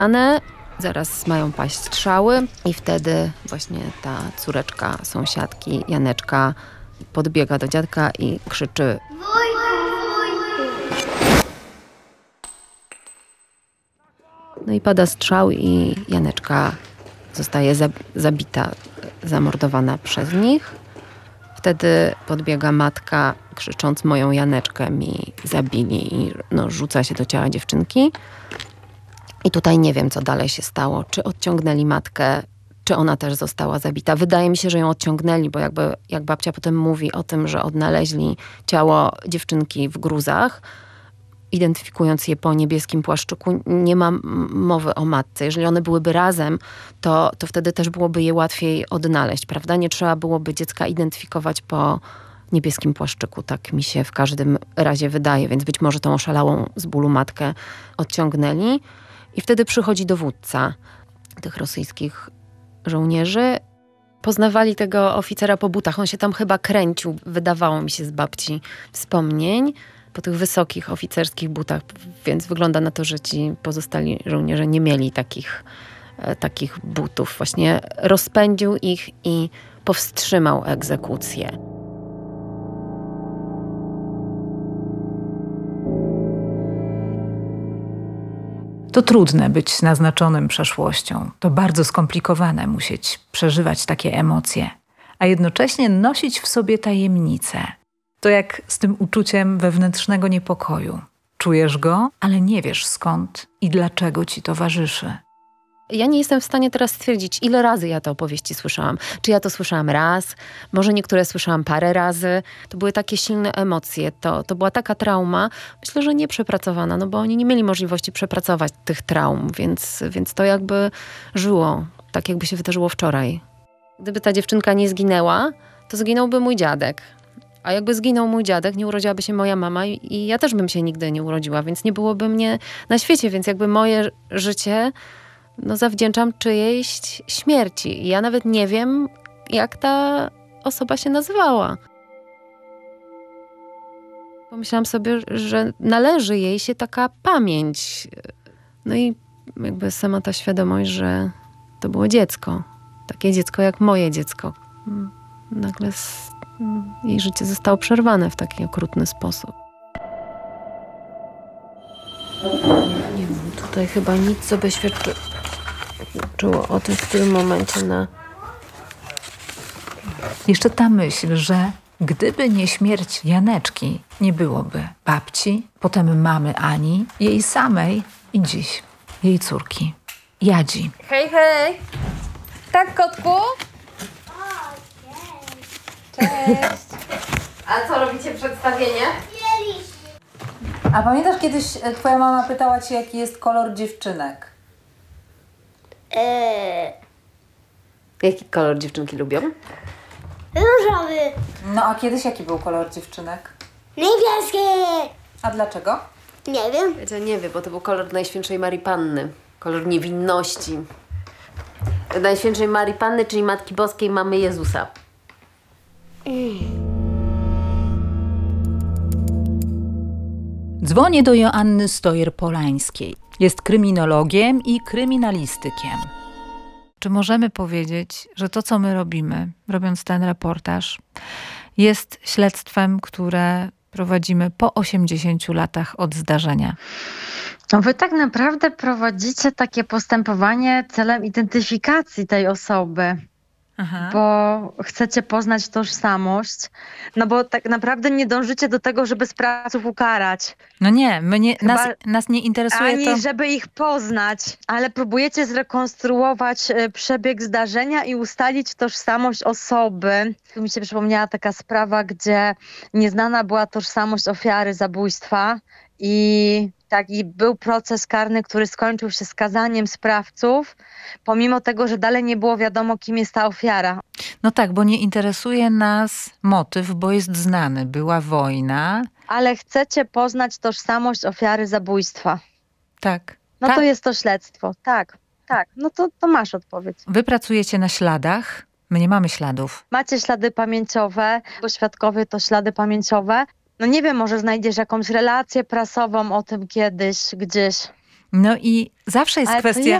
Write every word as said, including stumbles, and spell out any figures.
Anę, zaraz mają paść strzały i wtedy właśnie ta córeczka sąsiadki, Janeczka, podbiega do dziadka i krzyczy: no i pada strzał i Janeczka zostaje zabita, zamordowana przez nich. Wtedy podbiega matka, krzycząc: moją Janeczkę mi zabili, i no, rzuca się do ciała dziewczynki. I tutaj nie wiem, co dalej się stało. Czy odciągnęli matkę, czy ona też została zabita. Wydaje mi się, że ją odciągnęli, bo jakby, jak babcia potem mówi o tym, że odnaleźli ciało dziewczynki w gruzach, identyfikując je po niebieskim płaszczyku, nie ma mowy o matce. Jeżeli one byłyby razem, to, to wtedy też byłoby je łatwiej odnaleźć, prawda? Nie trzeba byłoby dziecka identyfikować po niebieskim płaszczyku. Tak mi się w każdym razie wydaje, więc być może tą oszalałą z bólu matkę odciągnęli. I wtedy przychodzi dowódca tych rosyjskich żołnierzy. Poznawali tego oficera po butach. On się tam chyba kręcił, wydawało mi się z babci wspomnień, po tych wysokich oficerskich butach, więc wygląda na to, że ci pozostali żołnierze nie mieli takich, e, takich butów. Właśnie rozpędził ich i powstrzymał egzekucję. To trudne być naznaczonym przeszłością. To bardzo skomplikowane musieć przeżywać takie emocje, a jednocześnie nosić w sobie tajemnicę. To jak z tym uczuciem wewnętrznego niepokoju. Czujesz go, ale nie wiesz skąd i dlaczego ci towarzyszy. Ja nie jestem w stanie teraz stwierdzić, ile razy ja te opowieści słyszałam. Czy ja to słyszałam raz, może niektóre słyszałam parę razy. To były takie silne emocje, to, to była taka trauma, myślę, że nie przepracowana, no bo oni nie mieli możliwości przepracować tych traum, więc, więc to jakby żyło, tak jakby się wydarzyło wczoraj. Gdyby ta dziewczynka nie zginęła, to zginąłby mój dziadek. A jakby zginął mój dziadek, nie urodziłaby się moja mama i ja też bym się nigdy nie urodziła, więc nie byłoby mnie na świecie, więc jakby moje życie no zawdzięczam czyjejś śmierci. I ja nawet nie wiem, jak ta osoba się nazywała. Pomyślałam sobie, że należy jej się taka pamięć. No i jakby sama ta świadomość, że to było dziecko. Takie dziecko jak moje dziecko. Nagle z... jej życie zostało przerwane w taki okrutny sposób. Nie wiem, tutaj chyba nic, co by świadczyło o tym w tym momencie na... Jeszcze ta myśl, że gdyby nie śmierć Janeczki, nie byłoby babci, potem mamy Ani, jej samej i dziś jej córki, Jadzi. Hej, hej! Tak, kotku? Cześć! A co, robicie przedstawienie? A pamiętasz, kiedyś twoja mama pytała cię, jaki jest kolor dziewczynek? Eee, Jaki kolor dziewczynki lubią? różowy, No a kiedyś jaki był kolor dziewczynek? niebieski. A dlaczego? Nie wiem. Ja nie wiem, bo to był kolor Najświętszej Marii Panny. Kolor niewinności. Najświętszej Marii Panny, czyli Matki Boskiej, mamy Jezusa. Dzwonię do Joanny Stojer-Polańskiej. Jest kryminologiem i kryminalistykiem. Czy możemy powiedzieć, że to, co my robimy, robiąc ten reportaż, jest śledztwem, które prowadzimy po osiemdziesięciu latach od zdarzenia? No wy tak naprawdę prowadzicie takie postępowanie celem identyfikacji tej osoby. Aha. Bo chcecie poznać tożsamość, no bo tak naprawdę nie dążycie do tego, żeby sprawców ukarać. No nie, my nie, Chyba nas, nas nie interesuje ani to... żeby ich poznać, ale próbujecie zrekonstruować e, przebieg zdarzenia i ustalić tożsamość osoby. Tu mi się przypomniała taka sprawa, gdzie nieznana była tożsamość ofiary zabójstwa i tak, i był proces karny, który skończył się skazaniem sprawców, pomimo tego, że dalej nie było wiadomo, kim jest ta ofiara. No tak, bo nie interesuje nas motyw, bo jest znany. Była wojna. Ale chcecie poznać tożsamość ofiary zabójstwa. Tak. No tak. to jest to śledztwo, tak, tak. No to, to masz odpowiedź. Wy pracujecie na śladach, my nie mamy śladów. Macie ślady pamięciowe, bo świadkowie to ślady pamięciowe. No nie wiem, może znajdziesz jakąś relację prasową o tym kiedyś, gdzieś. No i zawsze jest Ale to kwestia...